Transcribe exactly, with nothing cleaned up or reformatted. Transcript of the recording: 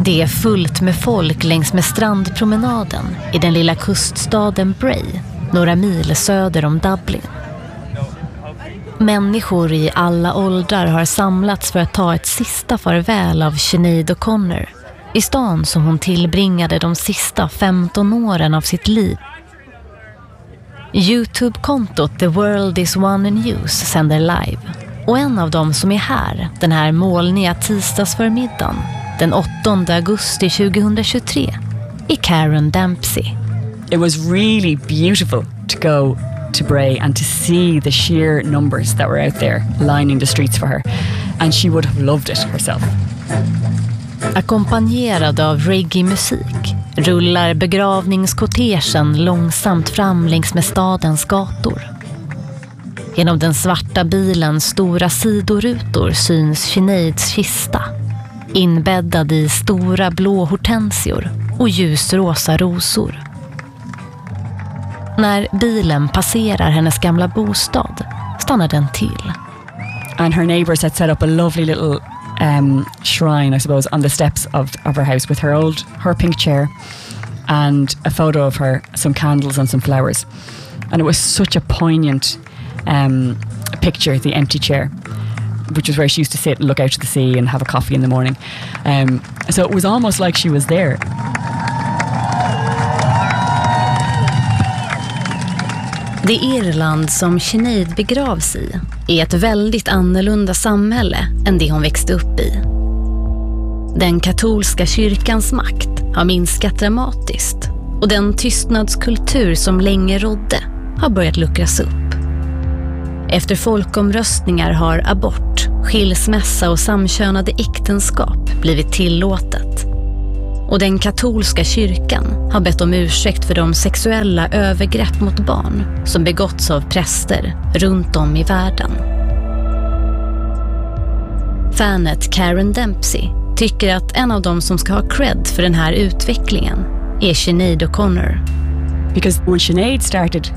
Det är fullt med folk längs med strandpromenaden i den lilla kuststaden Bray, några mil söder om Dublin. Människor i alla åldrar har samlats för att ta ett sista farväl av Sinead O'Connor i stan som hon tillbringade de sista femton åren av sitt liv. YouTube-kontot The World is One News sänder live. Och en av dem som är här den här molniga tisdagsförmiddagen den åttonde augusti tjugohundratjugotre är Karen Dempsey. It was really beautiful to go to Bray and to see the sheer numbers that were out there lining the streets for her. And she would have loved it herself. Ackompanjerad av reggae-musik rullar begravningskortegen långsamt fram längs med stadens gator. Genom den svarta bilens stora sidorutor syns Sineads kista, inbäddad i stora blå hortensior och ljusrosa rosor. När bilen passerar hennes gamla bostad stannar den till. And her neighbours had set up a lovely little um, shrine, I suppose, on the steps of, of her house with her old, her pink chair and a photo of her, some candles and some flowers. And it was such a poignant um, picture, the empty chair, which was where she used to sit and look out to the sea and have a coffee in the morning. Um, so it was almost like she was there. Det Irland som Sinead begravs i är ett väldigt annorlunda samhälle än det hon växte upp i. Den katolska kyrkans makt har minskat dramatiskt och den tystnadskultur som länge rådde har börjat luckras upp. Efter folkomröstningar har abort, skilsmässa och samkönade äktenskap blivit tillåtet. Och den katolska kyrkan har bett om ursäkt för de sexuella övergrepp mot barn som begåtts av präster runt om i världen. Fanet Karen Dempsey tycker att en av dem som ska ha cred för den här utvecklingen är Sinead O'Connor. Because when Sinead started